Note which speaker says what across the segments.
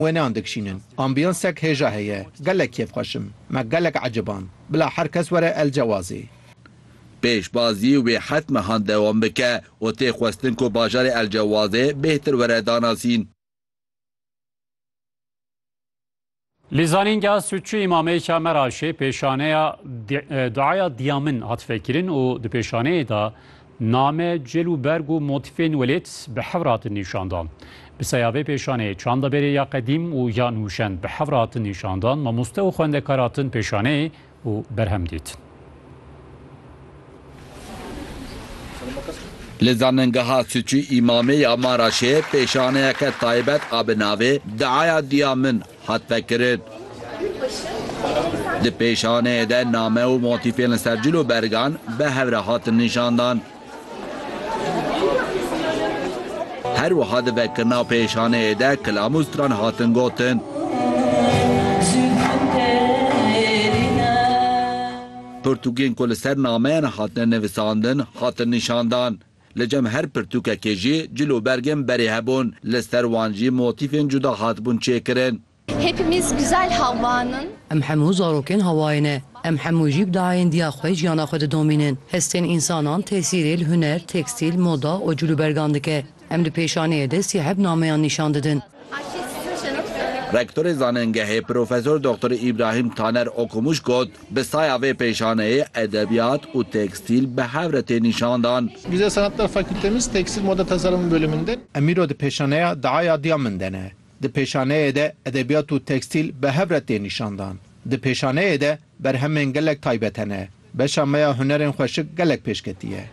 Speaker 1: وێنیان دکشînin. Ambîyansek hêja heye. Gelek kêfxweşim. Me gelek ecêban. Bila her kes were el cewazê.
Speaker 2: Pêşbazî wê het mehan dewam bike û tê xwestin ku bajarê El Cewazê bêhtir were danasîn.
Speaker 3: Li zanîngeha Sütçü İmamê Meraşê pêşaneya duaya Diyamin hat vekirin û di pêşaneyê da name celûberg û motifên welêt bi hev hatin nîşandan. Bi seyavê pêşaneyê çandaberê ya qedîm û ya nûşen bi hev hatin nîşandan, mamoste û xwendekar hatin pêşaneyê û berhem dîtin.
Speaker 2: Li zanîngeha Sütçü İmamê ya Meraşê pêşaneyeke taybet a bi navê Duaya Diyamin hat vekirin. Di pêşaneyê de name û motifên li ser cilûbergan bi hev re hatin nîşandan. Her wiha di vekirina pêşaneyê de kilam û stran hatin gotin. Pirtûkên ku li ser nameyan hatine nivîsandin hatin nîşandan. Li cem her pirtûkekê jî cilûbergên berê hebûn. Li ser wan jî motifên cuda hatibûn çêkirin.
Speaker 4: Hepimiz güzel Havva'nın.
Speaker 5: Em hemû zarokên Hawayê ne. Em hemû jî bi dayên diya xwe jiyana xwe didomînin. Hestên însanan tesîrê li huner, tekstîl, moda û cilûbergan dike. Em di pêşaneyê de sîheb nameyan nîşan didin.
Speaker 2: Rektorê zanîngehê Profesör Dr. İbrahim Taner okumuş got, bi saya vê pêşaneyê edebiyat û tekstîl bi hev re tê nîşandan.
Speaker 6: Güzel Sanatlar Fakültemiz Tekstil Moda Tasarımı bölümünde.
Speaker 1: Emîro di pêşaneya Duaya Diyamin de ne. Di pêşaneyê de edebiyat û tekstîl bi hev re tê nîşandan. Di pêşaneyê de berhemên gelek taybet hene. Beşa me ya hunerên xweşik gelek pêşketiye.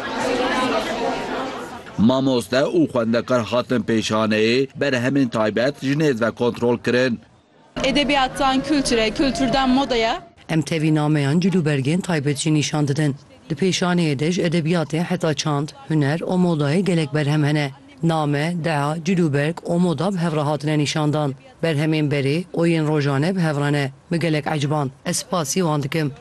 Speaker 2: Mamoste û xwendekar hatin pêşaneyê berhemên taybet ji nêz ve kontrol kirin.
Speaker 7: Edebiyattan kültüre, kültürden modaya.
Speaker 5: Em tevî nameyan cilûbergên taybet jî nîşan didin. Di pêşaneyê de ji edebiyatê heta çand, huner û modayê gelek berhem hene. Name, dea, cilûberg û moda bi hev re hatine nîşandan. Berhemên berê û yên rojane bi hev re ne. Mi gelek ecban. Ez spasî wan dikim.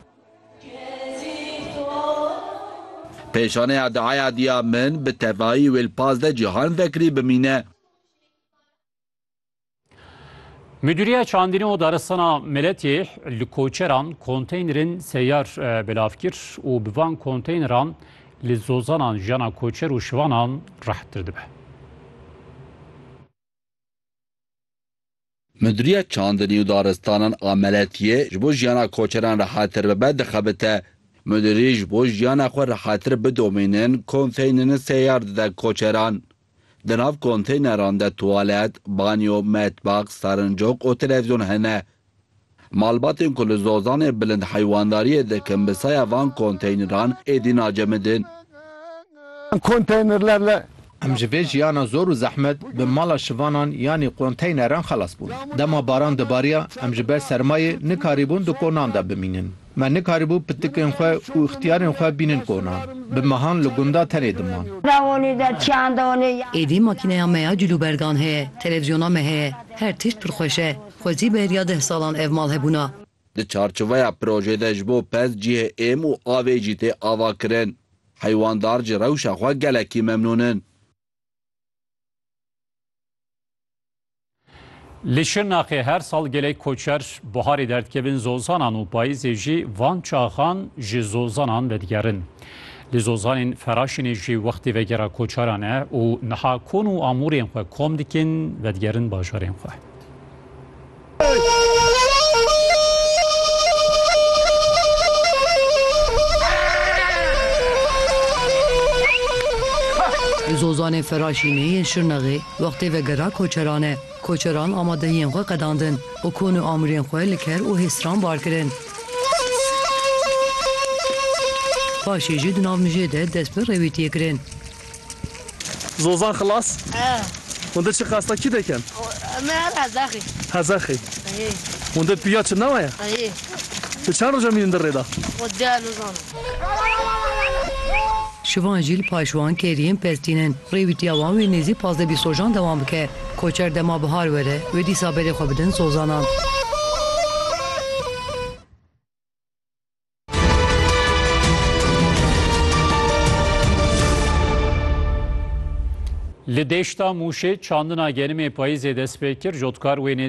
Speaker 2: Pêşaneya Duaya Diyamin bi tevahî wêlpaz de cîhan vekirî bimîne.
Speaker 3: Müdüriye Çandini û Daristana Meletiyê li Koçeran konteynerin seyyar belavkir û bi van konteyneran li zozanan jiyana koçer û şivanan rahettir dibe.
Speaker 2: Müdüriye Çandini û Daristanan a Meletiyê ji bo jiyana koçeran rehattir bibe dixebite. Müdürî ji bo jiyana xwe rehattir bidomînin konteynerin seyyar dide koçeran. Di nav konteyneran de tuwalet, banyo, metbax, sarincok û televizyon hene. Malbatên ku li Zozanê bilind heywandariyê dikin bi saya van konteyneran êdî nacemidin.
Speaker 1: Konteynerlerle em ji vê jiyana zor û zehmet bi mala şivanan yanî konteyneran xelas bûn. Dema baran dibariya em ji ber sermayê nikarîbûn di konan de bimînin. Me nikarîbû pitikên xwe û ixtiyarên xwe bînin konan. Bi mehan li gunda tenê diman.
Speaker 5: Êdî makîneya me ya cilûbergan heye, televizyona me heye. Her tişt pir xweş e. Xwezî beriya 10 salan ev mal hebûna.
Speaker 2: Di çarçoveya projede ji bo pez cihê êm û avê jî tê ava kirin. Heywandar ji rewşa xwe gelekî memnûnin.
Speaker 3: Li Şirnexê her sal gelek koçer buharê derdkevin zozanan û payîzê jî van çaxan ji zozanan vedigerin. Li Zozanên Feraşinê jî wextê vegera koçeran e û niha kon û amûrên xwe kom dikin vedigerin bajarên xwe.
Speaker 5: Zozanê Feraşînê yên Şirnexê wextê vegera koçeran e. Koçeran amadeyên xwe qedandin û kon û amûrên xwe li ker û hêsran bar kirin. Paşê jî di nav mijê de dest bi rewîtiyê kirin.
Speaker 8: Zozan xilas? Hûn di çi qasta kî dikin?
Speaker 9: Me Hezaxê.
Speaker 8: Hezaxê? Hûn di piya çi nawa ye? Ti çend roja mînin di rêda?
Speaker 5: Şivan jî li paşwan keriyên pestînin. Rêwîtiya wan wê nêzî pazdebî sojan dewam bike. Koçer dema bihar were wê dîsa berê xwe bidin zozanan.
Speaker 3: Li deşta Mûşê çandina genimê payîzê dest pê kir, jotkar wê